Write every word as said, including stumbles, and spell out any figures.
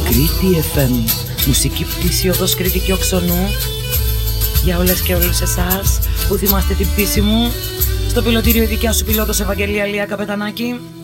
Κρήτη εφ εμ, μουσική πτήση οδός Κρήτη και Οξωνού. Για όλες και όλους εσάς που θυμάστε την πτήση μου στο πιλωτήριο, η δικιά σου πιλότος Ευαγγελία Λία Καπετανάκη.